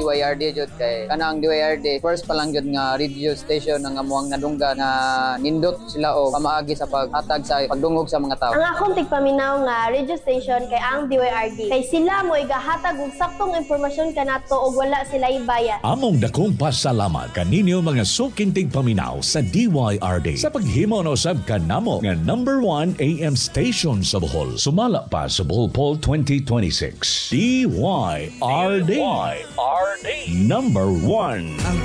DYRD jud kay kanang DYRD first pa lang jud nga radio station nga amuang nadungga na nindot sila o pamaagi sa paghatag sa pagdungog sa mga tao. Ang akong tigpaminaw nga radio station kay ang DYRD kay sila mo igahatag og saktong impormasyon kanato og wala sila ibayad. Among dakong pasalamat kaninyo mga sukintig paminaw sa DYRD sa paghimo na usab kanamo nga number 1 AM station sa Bohol. Sumala pa sa Bohol Poll 2026. DYRD. Number 1.